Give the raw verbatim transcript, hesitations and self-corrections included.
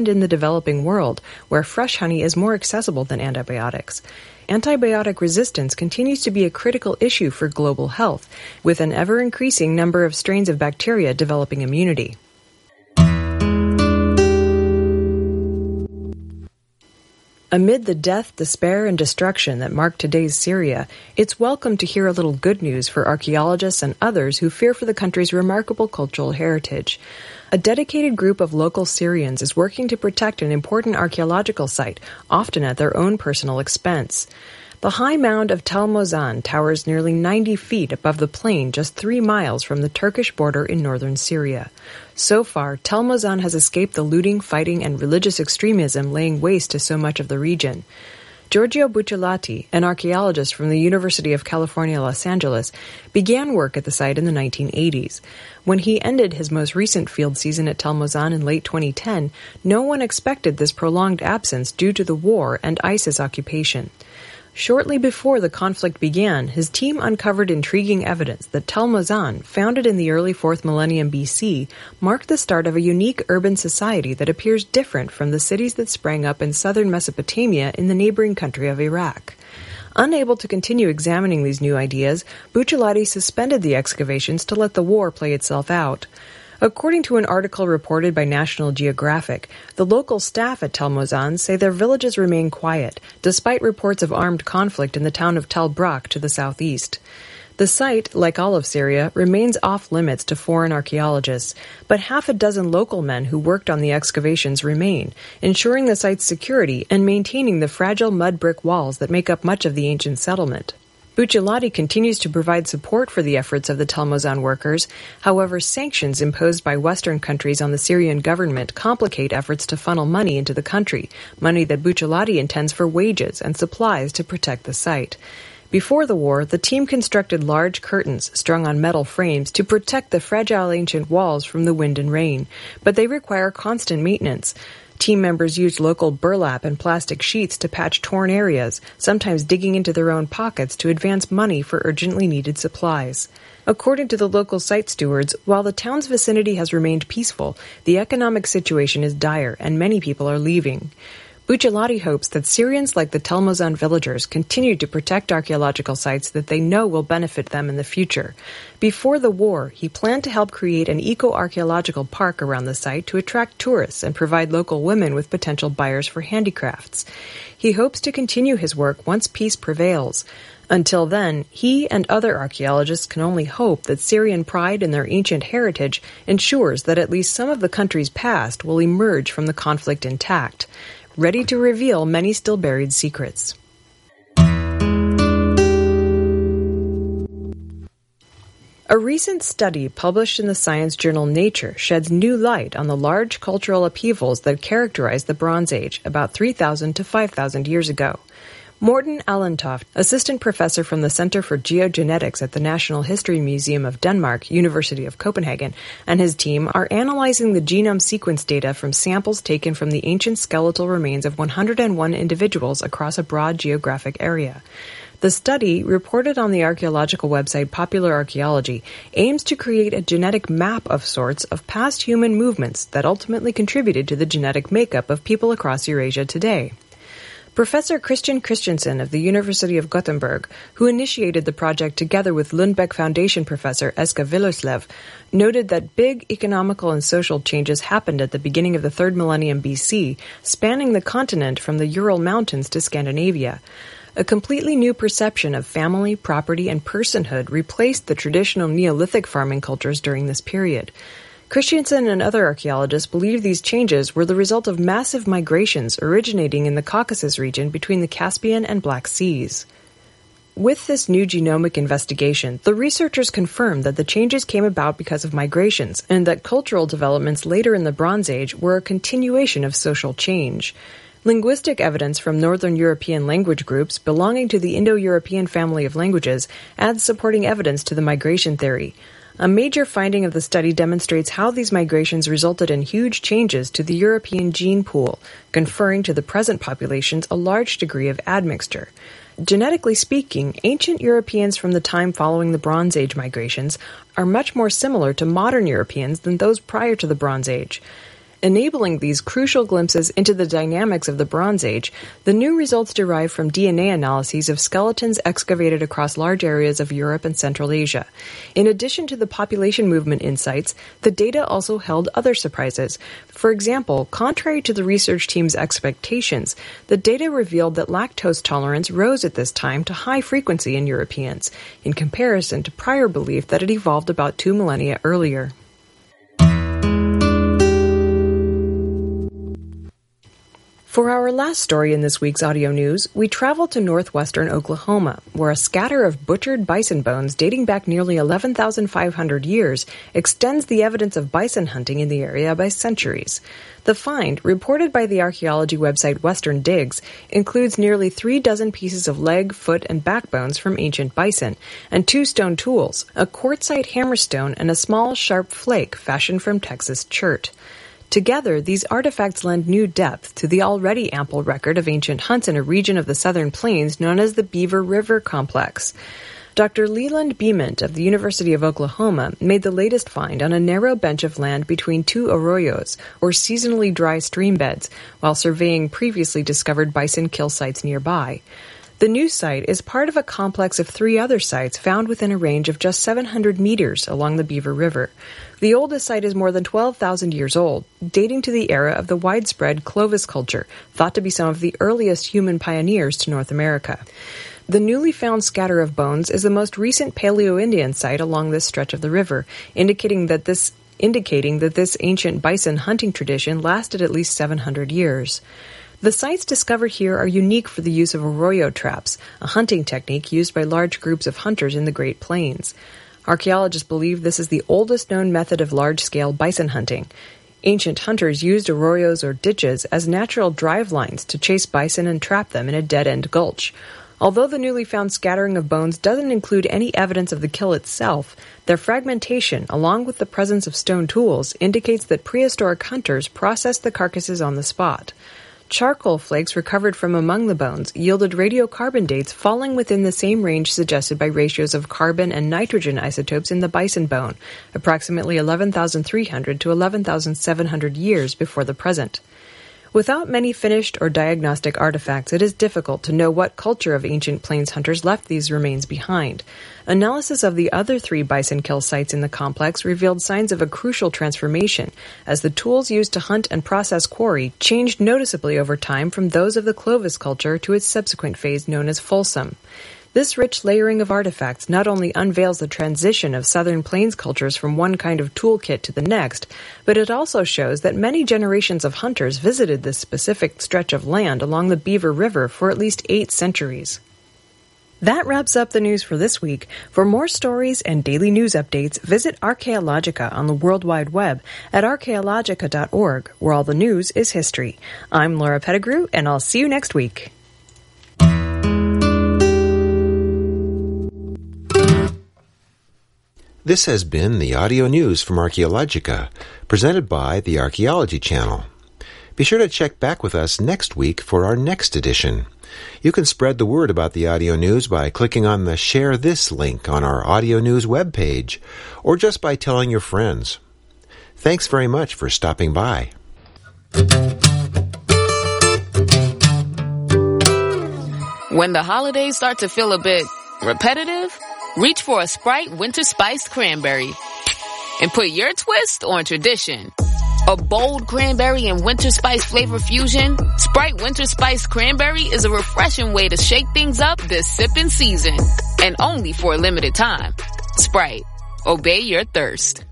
in the developing world, where fresh honey is more accessible than antibiotics. Antibiotic resistance continues to be a critical issue for global health, with an ever-increasing number of strains of bacteria developing immunity. Amid the death, despair, and destruction that mark today's Syria, it's welcome to hear a little good news for archaeologists and others who fear for the country's remarkable cultural heritage. A dedicated group of local Syrians is working to protect an important archaeological site, often at their own personal expense. The high mound of Tel Mozan towers nearly ninety feet above the plain just three miles from the Turkish border in northern Syria. So far, Tel Mozan has escaped the looting, fighting, and religious extremism laying waste to so much of the region. Giorgio Bucciolati, an archaeologist from the University of California, Los Angeles, began work at the site in the nineteen eighties. When he ended his most recent field season at Tel Mozan in late twenty ten, no one expected this prolonged absence due to the war and ISIS occupation. Shortly before the conflict began, his team uncovered intriguing evidence that Tel Mozan, founded in the early fourth millennium B C, marked the start of a unique urban society that appears different from the cities that sprang up in southern Mesopotamia in the neighboring country of Iraq. Unable to continue examining these new ideas, Bucciolati suspended the excavations to let the war play itself out. According to an article reported by National Geographic, the local staff at Tel Mozan say their villages remain quiet, despite reports of armed conflict in the town of Tel Brak to the southeast. The site, like all of Syria, remains off-limits to foreign archaeologists, but half a dozen local men who worked on the excavations remain, ensuring the site's security and maintaining the fragile mud brick walls that make up much of the ancient settlement. Bucciolati continues to provide support for the efforts of the Tel Mozan workers. However, sanctions imposed by Western countries on the Syrian government complicate efforts to funnel money into the country, money that Bucciolati intends for wages and supplies to protect the site. Before the war, the team constructed large curtains strung on metal frames to protect the fragile ancient walls from the wind and rain, but they require constant maintenance. Team members used local burlap and plastic sheets to patch torn areas, sometimes digging into their own pockets to advance money for urgently needed supplies. According to the local site stewards, while the town's vicinity has remained peaceful, the economic situation is dire and many people are leaving. Bucciolati hopes that Syrians like the Tel Mozan villagers continue to protect archaeological sites that they know will benefit them in the future. Before the war, he planned to help create an eco-archaeological park around the site to attract tourists and provide local women with potential buyers for handicrafts. He hopes to continue his work once peace prevails. Until then, he and other archaeologists can only hope that Syrian pride in their ancient heritage ensures that at least some of the country's past will emerge from the conflict intact, ready to reveal many still buried secrets. A recent study published in the science journal Nature sheds new light on the large cultural upheavals that characterized the Bronze Age about three thousand to five thousand years ago. Morten Allentoft, assistant professor from the Center for Geogenetics at the National History Museum of Denmark, University of Copenhagen, and his team are analyzing the genome sequence data from samples taken from the ancient skeletal remains of one hundred one individuals across a broad geographic area. The study, reported on the archaeological website Popular Archaeology, aims to create a genetic map of sorts of past human movements that ultimately contributed to the genetic makeup of people across Eurasia today. Professor Christian Christensen of the University of Gothenburg, who initiated the project together with Lundbeck Foundation professor Eska Willerslev, noted that big economical and social changes happened at the beginning of the third millennium B C, spanning the continent from the Ural Mountains to Scandinavia. A completely new perception of family, property, and personhood replaced the traditional Neolithic farming cultures during this period. Christensen and other archaeologists believe these changes were the result of massive migrations originating in the Caucasus region between the Caspian and Black Seas. With this new genomic investigation, the researchers confirmed that the changes came about because of migrations, and that cultural developments later in the Bronze Age were a continuation of social change. Linguistic evidence from Northern European language groups belonging to the Indo-European family of languages adds supporting evidence to the migration theory. A major finding of the study demonstrates how these migrations resulted in huge changes to the European gene pool, conferring to the present populations a large degree of admixture. Genetically speaking, ancient Europeans from the time following the Bronze Age migrations are much more similar to modern Europeans than those prior to the Bronze Age. Enabling these crucial glimpses into the dynamics of the Bronze Age, the new results derive from D N A analyses of skeletons excavated across large areas of Europe and Central Asia. In addition to the population movement insights, the data also held other surprises. For example, contrary to the research team's expectations, the data revealed that lactose tolerance rose at this time to high frequency in Europeans, in comparison to prior belief that it evolved about two millennia earlier. For our last story in this week's audio news, we travel to northwestern Oklahoma, where a scatter of butchered bison bones dating back nearly eleven thousand five hundred years extends the evidence of bison hunting in the area by centuries. The find, reported by the archaeology website Western Digs, includes nearly three dozen pieces of leg, foot, and backbones from ancient bison, and two stone tools, a quartzite hammerstone and a small, sharp flake fashioned from Texas chert. Together, these artifacts lend new depth to the already ample record of ancient hunts in a region of the southern plains known as the Beaver River Complex. Doctor Leland Beament of the University of Oklahoma made the latest find on a narrow bench of land between two arroyos, or seasonally dry stream beds, while surveying previously discovered bison kill sites nearby. The new site is part of a complex of three other sites found within a range of just seven hundred meters along the Beaver River. The oldest site is more than twelve thousand years old, dating to the era of the widespread Clovis culture, thought to be some of the earliest human pioneers to North America. The newly found scatter of bones is the most recent Paleo-Indian site along this stretch of the river, indicating that this indicating that this ancient bison hunting tradition lasted at least seven hundred years. The sites discovered here are unique for the use of arroyo traps, a hunting technique used by large groups of hunters in the Great Plains. Archaeologists believe this is the oldest known method of large-scale bison hunting. Ancient hunters used arroyos or ditches as natural drive lines to chase bison and trap them in a dead-end gulch. Although the newly found scattering of bones doesn't include any evidence of the kill itself, their fragmentation, along with the presence of stone tools, indicates that prehistoric hunters processed the carcasses on the spot. Charcoal flakes recovered from among the bones yielded radiocarbon dates falling within the same range suggested by ratios of carbon and nitrogen isotopes in the bison bone, approximately eleven thousand three hundred to eleven thousand seven hundred years before the present. Without many finished or diagnostic artifacts, it is difficult to know what culture of ancient plains hunters left these remains behind. Analysis of the other three bison kill sites in the complex revealed signs of a crucial transformation, as the tools used to hunt and process quarry changed noticeably over time from those of the Clovis culture to its subsequent phase known as Folsom. This rich layering of artifacts not only unveils the transition of southern plains cultures from one kind of toolkit to the next, but it also shows that many generations of hunters visited this specific stretch of land along the Beaver River for at least eight centuries. That wraps up the news for this week. For more stories and daily news updates, visit Archaeologica on the World Wide Web at archaeologica dot org, where all the news is history. I'm Laura Pettigrew, and I'll see you next week. This has been the audio news from Archaeologica, presented by the Archaeology Channel. Be sure to check back with us next week for our next edition. You can spread the word about the audio news by clicking on the Share This link on our audio news webpage, or just by telling your friends. Thanks very much for stopping by. When the holidays start to feel a bit repetitive, reach for a Sprite Winter Spiced Cranberry and put your twist on tradition. A bold cranberry and winter spice flavor fusion, Sprite Winter Spiced Cranberry is a refreshing way to shake things up this sipping season. And only for a limited time. Sprite, obey your thirst.